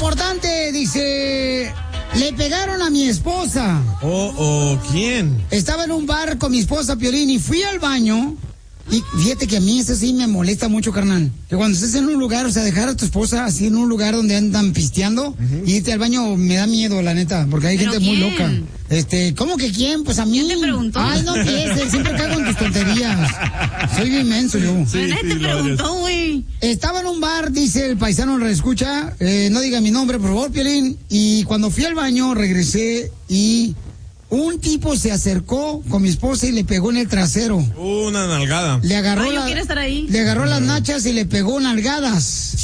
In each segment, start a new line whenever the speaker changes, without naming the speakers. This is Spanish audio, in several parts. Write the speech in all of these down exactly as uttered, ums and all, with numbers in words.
importante, dice... Le pegaron a mi esposa.
Oh, oh, ¿quién?
Estaba en un bar con mi esposa, Piolín, y fui al baño. Y fíjate que a mí eso sí me molesta mucho, carnal. Que cuando estés en un lugar, o sea, dejar a tu esposa así en un lugar donde andan pisteando, uh-huh. y irte al baño me da miedo, la neta, porque hay gente
¿quién?
muy loca. Este, ¿cómo que quién? Pues a mí.
¿Quién te preguntó?
Ay, no empieces, siempre cago en tus tonterías. Soy bien menso yo.
Sí, nadie sí, te preguntó, güey.
Estaba en un bar, dice el paisano, lo escucha, eh, no diga mi nombre, por favor, Piolín. Y cuando fui al baño, regresé y... un tipo se acercó con mi esposa y le pegó en el trasero.
Una nalgada.
Le agarró,
Ay, yo
la,
quiero estar ahí.
Le agarró las nachas y le pegó nalgadas.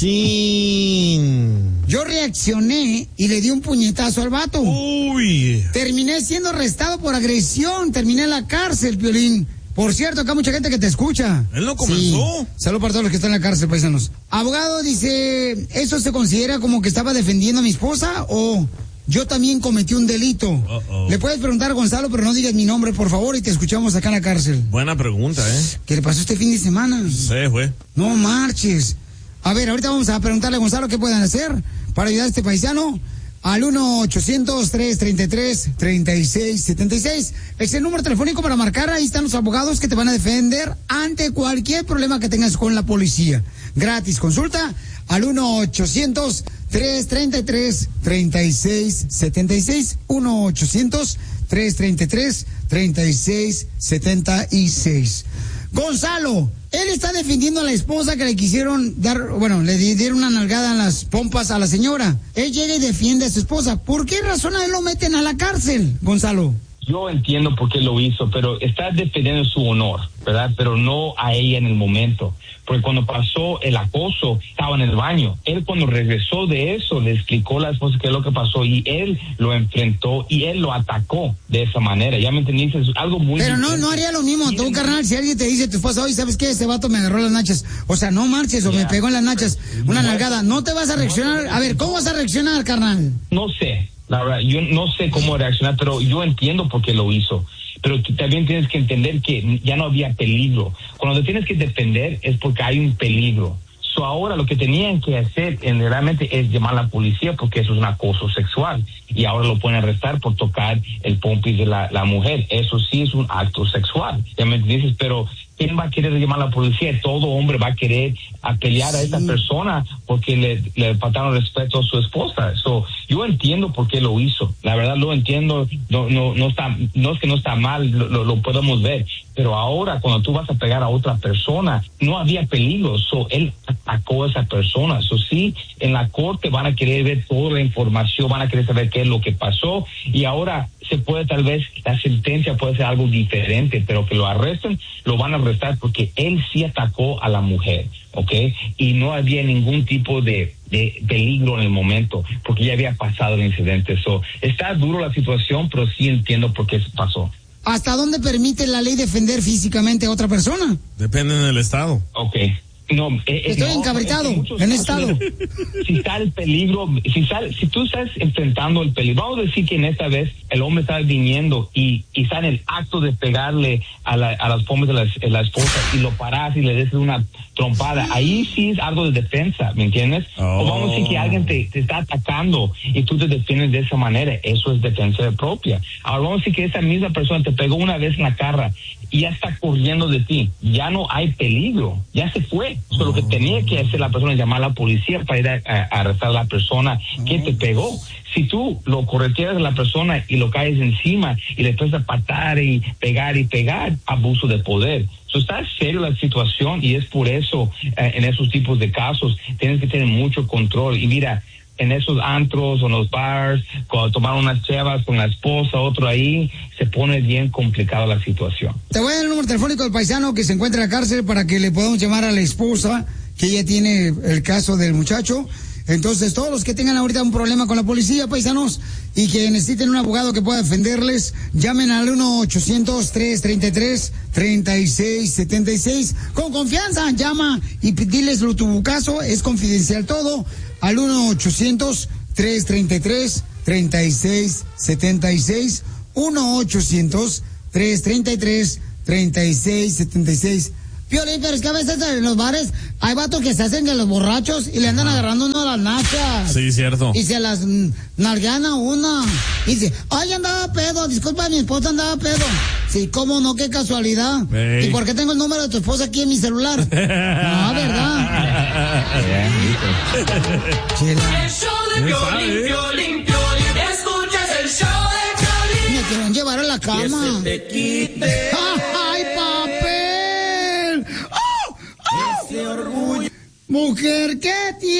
Sí.
Yo reaccioné y le di un puñetazo al vato.
Uy.
Terminé siendo arrestado por agresión. Terminé en la cárcel, Piolín. Por cierto, acá hay mucha gente que te escucha.
Él no comenzó.
Sí. Saludos para todos los que están en la cárcel, paisanos. Abogado dice, ¿eso se considera como que estaba defendiendo a mi esposa o yo también cometí un delito? Uh-oh. Le puedes preguntar a Gonzalo, pero no digas mi nombre, por favor, y te escuchamos acá en la cárcel.
Buena pregunta, ¿eh?
¿Qué le pasó este fin de semana?
Sí, güey.
No marches. A ver, ahorita vamos a preguntarle a Gonzalo qué pueden hacer para ayudar a este paisano. Al uno ochocientos, tres treinta y tres, treinta y seis setenta y seis. Es el número telefónico para marcar. Ahí están los abogados que te van a defender ante cualquier problema que tengas con la policía. Gratis. Consulta al uno ochocientos, tres treinta y tres, treinta y seis setenta y seis. uno ochocientos, tres treinta y tres, treinta y seis setenta y seis. Gonzalo, él está defendiendo a la esposa que le quisieron dar, bueno, le dieron una nalgada en las pompas a la señora. Él llega y defiende a su esposa. ¿Por qué razón a él lo meten a la cárcel, Gonzalo?
Yo entiendo por qué lo hizo, pero está defendiendo su honor, ¿verdad? Pero no a ella en el momento. Porque cuando pasó el acoso, estaba en el baño. Él cuando regresó de eso, le explicó a la esposa qué es lo que pasó y él lo enfrentó y él lo atacó de esa manera. ¿Ya me entendiste? Es algo muy
Pero
diferente.
no, no haría lo mismo. Tú, carnal, si alguien te dice, tu esposa, oye, ¿sabes qué? Ese vato me agarró las nachas. O sea, no marches o yeah. me pegó en las nachas. Una no, nalgada. ¿No te vas a reaccionar? A ver, ¿cómo vas a reaccionar, carnal?
No sé. La verdad, yo no sé cómo reaccionar, pero yo entiendo por qué lo hizo. Pero tú también tienes que entender que ya no había peligro. Cuando te tienes que defender es porque hay un peligro. So ahora lo que tenían que hacer en, realmente es llamar a la policía porque eso es un acoso sexual. Y ahora lo pueden arrestar por tocar el pompis de la, la mujer. Eso sí es un acto sexual. Ya me dices, pero ¿quién va a querer llamar a la policía? Todo hombre va a querer a pelear sí. a esta persona porque le, le faltaron respeto a su esposa. So, yo entiendo por qué lo hizo. La verdad lo entiendo. No, no, no está, no es que no está mal, lo, lo, lo podemos ver. Pero ahora cuando tú vas a pegar a otra persona, no había peligro. So, él atacó a esa persona. So, sí, en la corte van a querer ver toda la información, van a querer saber qué es lo que pasó. Y ahora se puede tal vez, la sentencia puede ser algo diferente, pero que lo arresten, lo van a arrestar porque él sí atacó a la mujer, ¿ok? Y no había ningún tipo de, de peligro en el momento, porque ya había pasado el incidente. So, está duro la situación, pero sí entiendo por qué pasó.
¿Hasta dónde permite la ley defender físicamente a otra persona?
Depende del estado.
Ok. No, eh,
estoy
no,
encabritado en, en estado.
Si está el peligro, si sal, si tú estás enfrentando el peligro, vamos a decir que en esta vez el hombre está viniendo y, y está en el acto de pegarle a, la, a las pombas de la, de la esposa y lo paras y le des una trompada, ahí sí es algo de defensa, ¿me entiendes? Oh. O vamos a decir que alguien te, te está atacando y tú te defiendes de esa manera, eso es defensa propia. Ahora vamos a decir que esa misma persona te pegó una vez en la cara y ya está corriendo de ti, ya no hay peligro, ya se fue. So, lo que tenía que hacer la persona es llamar a la policía para ir a, a, a arrestar a la persona que te pegó. Si tú lo correteas a la persona y lo caes encima y le empiezas a patar y pegar y pegar, abuso de poder. So, está serio la situación y es por eso eh, en esos tipos de casos tienes que tener mucho control. Y mira, en esos antros o en los bars, cuando tomaron unas chevas con la esposa, otro ahí, se pone bien complicada la situación.
Te voy a dar el número telefónico del paisano que se encuentra en la cárcel para que le podamos llamar a la esposa, que ella tiene el caso del muchacho. Entonces, todos los que tengan ahorita un problema con la policía, paisanos, y que necesiten un abogado que pueda defenderles, llamen al uno ochocientos, tres treinta y tres, treinta y seis setenta y seis. Con confianza, llama y diles lo tu caso, es confidencial todo, al uno ochocientos, tres treinta y tres, treinta y seis setenta y seis. uno ochocientos, tres treinta y tres, treinta y seis setenta y seis. Piolín, pero es que a veces en los bares hay vatos que se hacen de los borrachos y le andan agarrando uno a las nachas.
Sí, cierto.
Y se las mm, nalguean a una. Y dice, ay, andaba pedo, disculpa, mi esposa andaba pedo. Sí, cómo no, qué casualidad.
Hey.
¿Y por qué tengo el número de tu esposa aquí en mi celular? No, ¿verdad? Chela.
El show de Piolín, Piolín, Piolín. Escuchas el show de Piolín.
Me quieren llevar a la cama.
Que se te quite.
¡Ay, papel! ¡Oh! ¡Oh!
Ese orgullo.
Mujer, ¿qué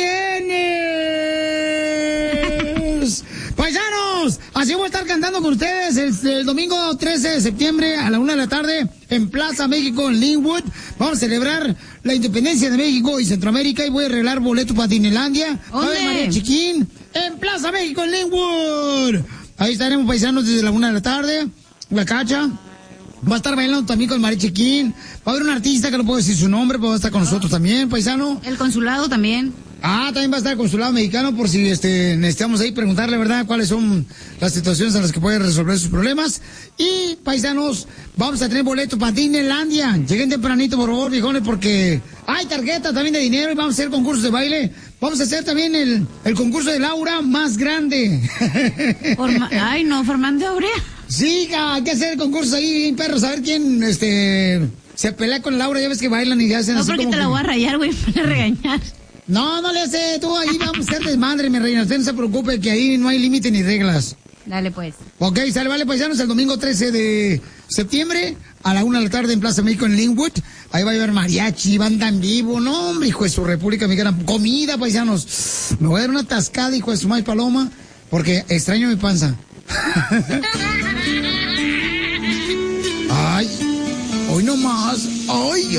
tienes? Paisanos, así voy a estar cantando con ustedes el, el domingo trece de septiembre a la una de la tarde en Plaza México en Linwood. Vamos a celebrar la independencia de México y Centroamérica y voy a arreglar boletos para Disneylandia.
¿Dónde?
María Chiquín en Plaza México en Linwood. Ahí estaremos, paisanos, desde la una de la tarde. La Cacha va a estar bailando también con María Chiquín. Va a haber un artista que no puedo decir su nombre, pero va a estar con nosotros también, paisano.
El consulado también.
Ah, también va a estar el consulado mexicano por si este necesitamos ahí preguntarle, ¿verdad?, cuáles son las situaciones en las que puede resolver sus problemas. Y, paisanos, vamos a tener boletos para Disneylandia. Lleguen tempranito, por favor, viejones, porque hay tarjeta también de dinero y vamos a hacer concursos de baile. Vamos a hacer también el, el concurso de Laura más grande.
Forma- Ay, no, Fernando Aurea.
Sí, hay que hacer el concurso ahí, perros, a ver quién este se pelea con Laura. Ya ves que bailan y hacen
No,
así
porque
como
te la
que-
voy a rayar, güey, para regañar.
No, no le hace, tú ahí vamos a hacer desmadre, mi reina. Usted no se preocupe que ahí no hay límite ni reglas.
Dale, pues.
Ok, sale, vale, paisanos, el domingo trece de septiembre a la una de la tarde en Plaza México en Linwood. Ahí va a haber mariachi, banda en vivo. No, hombre, hijo de su República Mexicana. Comida, paisanos. Me voy a dar una tascada, hijo de su maíz paloma, porque extraño mi panza.